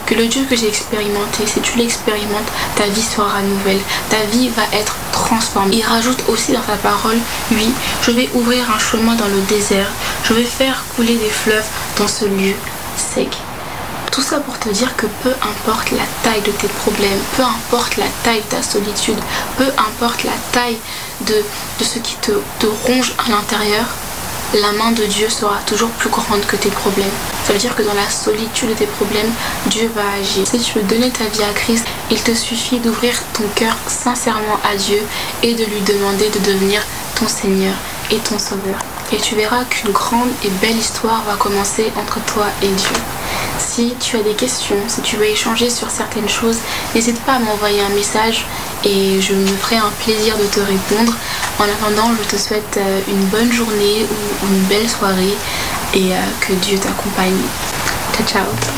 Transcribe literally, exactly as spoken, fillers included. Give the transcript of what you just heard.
que le Dieu que j'ai expérimenté, si tu l'expérimentes, ta vie sera nouvelle, ta vie va être transformée. Il rajoute aussi dans sa parole, oui, je vais ouvrir un chemin dans le désert, je vais faire couler des fleuves dans ce lieu sec. Tout ça pour te dire que peu importe la taille de tes problèmes, peu importe la taille de ta solitude, peu importe la taille de, de ce qui te, te ronge à l'intérieur, la main de Dieu sera toujours plus grande que tes problèmes. Ça veut dire que dans la solitude de tes problèmes, Dieu va agir. Si tu veux donner ta vie à Christ, il te suffit d'ouvrir ton cœur sincèrement à Dieu et de lui demander de devenir ton Seigneur et ton Sauveur. Et tu verras qu'une grande et belle histoire va commencer entre toi et Dieu. Si tu as des questions, si tu veux échanger sur certaines choses, n'hésite pas à m'envoyer un message et je me ferai un plaisir de te répondre. En attendant, je te souhaite une bonne journée ou une belle soirée et que Dieu t'accompagne. Ciao, ciao.